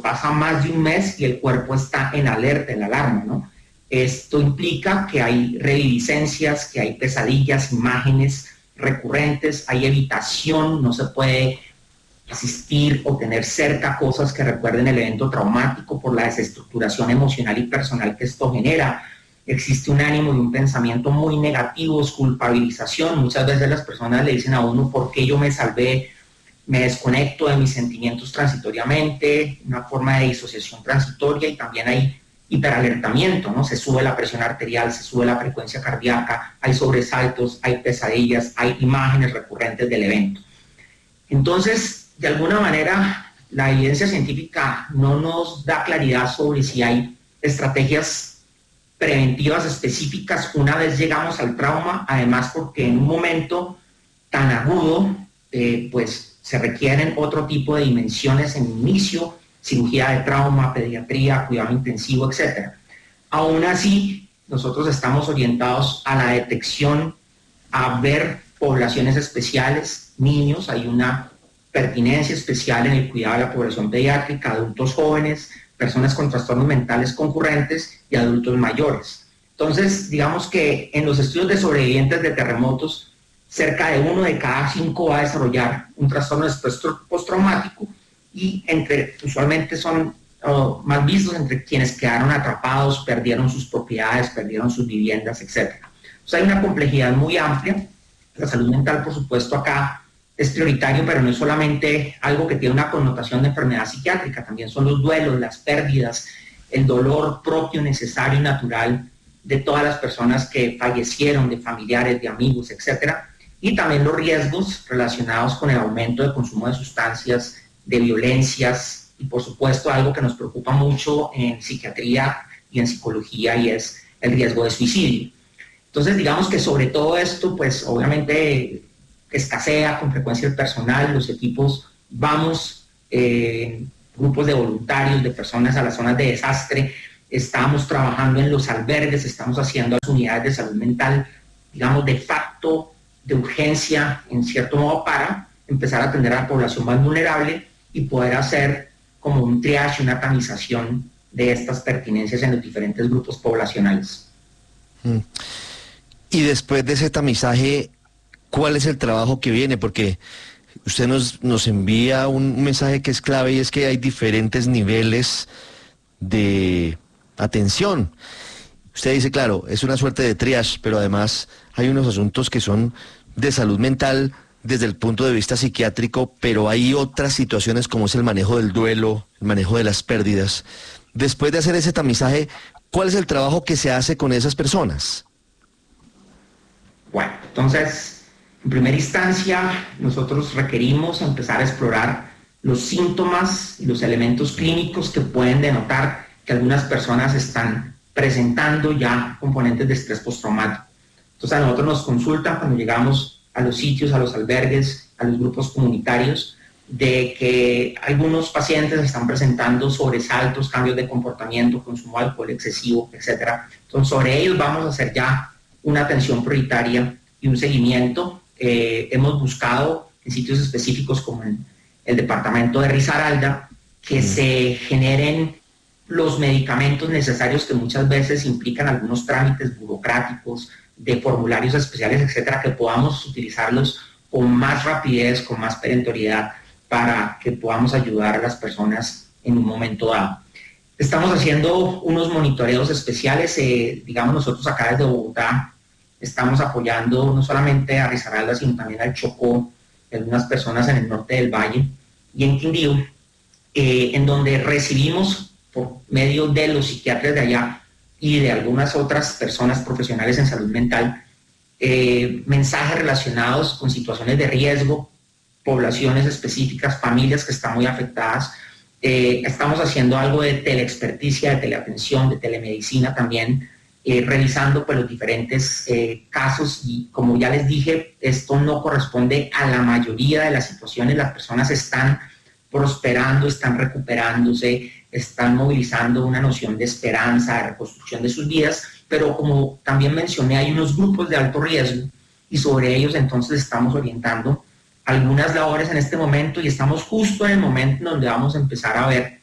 cuando pasa más de un mes y el cuerpo está en alerta, en alarma, ¿no? Esto implica que hay reviviscencias, que hay pesadillas, imágenes recurrentes, hay evitación, no se puede asistir o tener cerca cosas que recuerden el evento traumático por la desestructuración emocional y personal que esto genera. Existe un ánimo y un pensamiento muy negativos, culpabilización. Muchas veces las personas le dicen a uno, ¿por qué yo me salvé? Me desconecto de mis sentimientos transitoriamente, una forma de disociación transitoria, y también hay hiperalertamiento, ¿no? Se sube la presión arterial, se sube la frecuencia cardíaca, hay sobresaltos, hay pesadillas, hay imágenes recurrentes del evento. Entonces, de alguna manera, la evidencia científica no nos da claridad sobre si hay estrategias preventivas específicas una vez llegamos al trauma, además porque en un momento tan agudo, pues se requieren otro tipo de dimensiones en inicio, cirugía de trauma, pediatría, cuidado intensivo, etc. Aún así, nosotros estamos orientados a la detección, a ver poblaciones especiales, niños, hay una pertinencia especial en el cuidado de la población pediátrica, adultos jóvenes, personas con trastornos mentales concurrentes y adultos mayores. Entonces, digamos que en los estudios de sobrevivientes de terremotos, cerca de 1 de cada 5 va a desarrollar un trastorno de estrés postraumático, y usualmente son más vistos entre quienes quedaron atrapados, perdieron sus propiedades, perdieron sus viviendas, etc. Entonces hay una complejidad muy amplia. La salud mental, por supuesto, acá es prioritario, pero no es solamente algo que tiene una connotación de enfermedad psiquiátrica, también son los duelos, las pérdidas, el dolor propio, necesario y natural de todas las personas que fallecieron, de familiares, de amigos, etc. Y también los riesgos relacionados con el aumento de consumo de sustancias, de violencias, y por supuesto algo que nos preocupa mucho en psiquiatría y en psicología, y es el riesgo de suicidio. Entonces, digamos que sobre todo esto, pues obviamente escasea con frecuencia el personal, los equipos, vamos grupos de voluntarios, de personas a las zonas de desastre, estamos trabajando en los albergues, estamos haciendo las unidades de salud mental, digamos, de facto, de urgencia, en cierto modo, para empezar a atender a la población más vulnerable y poder hacer como un triage, una tamización de estas pertinencias en los diferentes grupos poblacionales. Y después de ese tamizaje, ¿cuál es el trabajo que viene? Porque usted nos envía un mensaje que es clave, y es que hay diferentes niveles de atención. Usted dice, claro, es una suerte de triage, pero además hay unos asuntos que son de salud mental desde el punto de vista psiquiátrico, pero hay otras situaciones como es el manejo del duelo, el manejo de las pérdidas. Después de hacer ese tamizaje, ¿cuál es el trabajo que se hace con esas personas? Bueno, entonces, en primera instancia, nosotros requerimos empezar a explorar los síntomas y los elementos clínicos que pueden denotar que algunas personas están presentando ya componentes de estrés postraumático. Entonces, a nosotros nos consultan cuando llegamos a los sitios, a los albergues, a los grupos comunitarios, de que algunos pacientes están presentando sobresaltos, cambios de comportamiento, consumo de alcohol excesivo, etc. Entonces, sobre ellos vamos a hacer ya una atención prioritaria y un seguimiento. Hemos buscado en sitios específicos como en el departamento de Risaralda que se generen los medicamentos necesarios, que muchas veces implican algunos trámites burocráticos de formularios especiales, etcétera, que podamos utilizarlos con más rapidez, con más perentoriedad, para que podamos ayudar a las personas en un momento dado. Estamos haciendo unos monitoreos especiales, digamos nosotros acá desde Bogotá estamos apoyando no solamente a Risaralda, sino también al Chocó, algunas personas en el norte del valle y en Quindío, en donde recibimos por medio de los psiquiatras de allá y de algunas otras personas profesionales en salud mental, mensajes relacionados con situaciones de riesgo, poblaciones específicas, familias que están muy afectadas. Estamos haciendo algo de teleexperticia, de teleatención, de telemedicina también, revisando pues los diferentes casos, y como ya les dije, esto no corresponde a la mayoría de las situaciones. Las personas están prosperando, están recuperándose, están movilizando una noción de esperanza, de reconstrucción de sus vidas, pero como también mencioné, hay unos grupos de alto riesgo y sobre ellos entonces estamos orientando algunas labores en este momento, y estamos justo en el momento donde vamos a empezar a ver